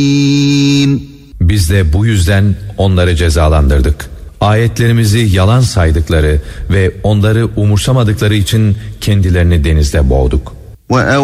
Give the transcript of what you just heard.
Biz de bu yüzden onları cezalandırdık. Ayetlerimizi yalan saydıkları ve onları umursamadıkları için kendilerini denizde boğduk.